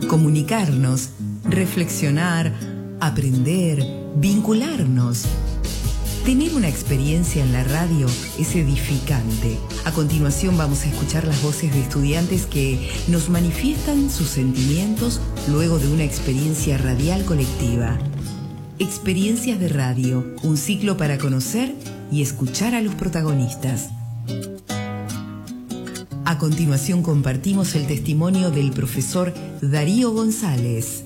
comunicarnos, reflexionar, aprender, vincularnos. Tener una experiencia en la radio es edificante. A continuación vamos a escuchar las voces de estudiantes que nos manifiestan sus sentimientos luego de una experiencia radial colectiva. Experiencias de radio, un ciclo para conocer y escuchar a los protagonistas. A continuación compartimos el testimonio del profesor Darío González.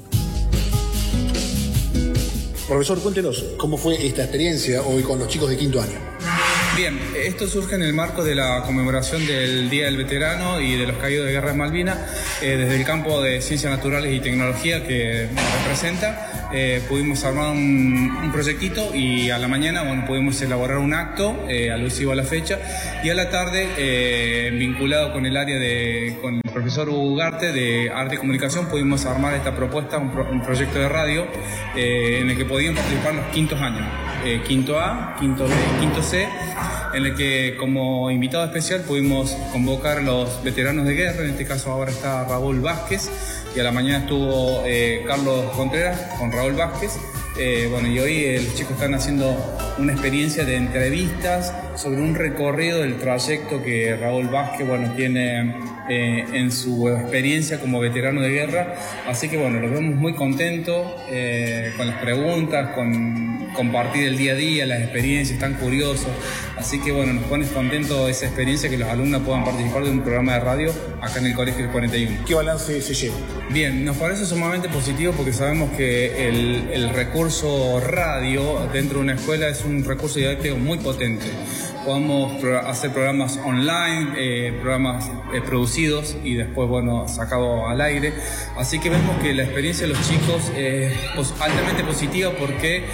Profesor, cuéntenos, ¿cómo fue esta experiencia hoy con los chicos de quinto año? Bien, esto surge en el marco de la conmemoración del Día del Veterano y de los Caídos de Guerra de Malvinas, desde el campo de Ciencias Naturales y Tecnología que representa, pudimos armar un proyectito y a la mañana pudimos elaborar un acto alusivo a la fecha y a la tarde, vinculado con el área con el profesor Hugo Ugarte de Arte y Comunicación, pudimos armar esta propuesta, un proyecto de radio en el que podían participar los quintos años, quinto A, quinto B, quinto C, en el que como invitado especial pudimos convocar a los veteranos de guerra. En este caso ahora está Raúl Vázquez y a la mañana estuvo Carlos Contreras con Raúl Vázquez. Y hoy los chicos están haciendo una experiencia de entrevistas sobre un recorrido del trayecto que Raúl Vázquez tiene en su experiencia como veterano de guerra. Así que los vemos muy contentos con las preguntas, con compartir el día a día, las experiencias, están curiosos. Así que nos pone contentos esa experiencia que los alumnos puedan participar de un programa de radio acá en el Colegio del 41. ¿Qué balance se lleva? Bien, nos parece sumamente positivo porque sabemos que el recurso radio dentro de una escuela es un recurso didáctico muy potente. Podemos hacer programas online, programas producidos y después, sacados al aire. Así que vemos que la experiencia de los chicos es altamente positiva porque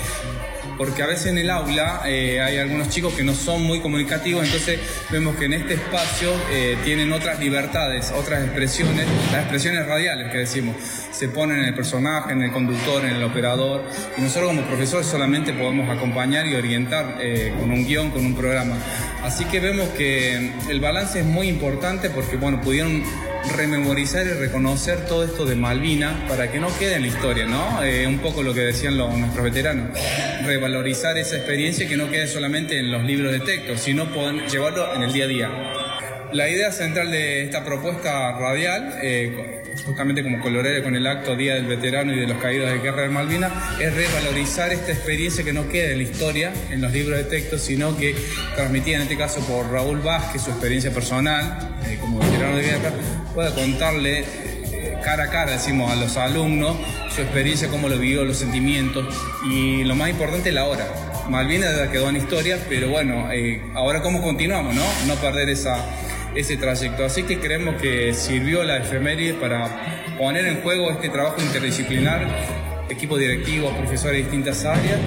a veces en el aula hay algunos chicos que no son muy comunicativos, entonces vemos que en este espacio tienen otras libertades, otras expresiones, las expresiones radiales que decimos, se ponen en el personaje, en el conductor, en el operador, y nosotros como profesores solamente podemos acompañar y orientar con un guión, con un programa. Así que vemos que el balance es muy importante porque pudieron rememorizar y reconocer todo esto de Malvinas para que no quede en la historia, ¿no? Un poco lo que decían nuestros veteranos, revalorizar esa experiencia y que no quede solamente en los libros de texto, sino poder llevarlo en el día a día. La idea central de esta propuesta radial, justamente como colorero con el acto Día del Veterano y de los Caídos de Guerra de Malvinas, es revalorizar esta experiencia que no quede en la historia, en los libros de texto, sino que transmitida en este caso por Raúl Vázquez, su experiencia personal como veterano de guerra, pueda contarle cara a cara, decimos, a los alumnos su experiencia, cómo lo vivió, los sentimientos y lo más importante, la hora. Malvinas ya quedó en historia, pero ahora cómo continuamos, ¿no? No perder ese trayecto. Así que creemos que sirvió la efeméride para poner en juego este trabajo interdisciplinar, equipo directivo, profesores de distintas áreas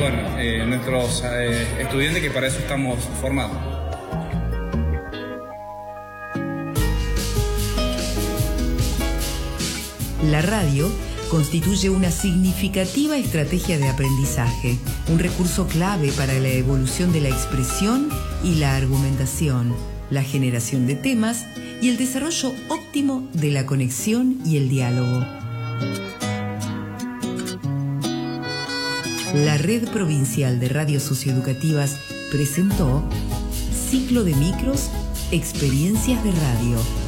y nuestros estudiantes que para eso estamos formados. La radio constituye una significativa estrategia de aprendizaje, un recurso clave para la evolución de la expresión y la argumentación, la generación de temas y el desarrollo óptimo de la conexión y el diálogo. La Red Provincial de Radios Socioeducativas presentó Ciclo de Micros, Experiencias de Radio.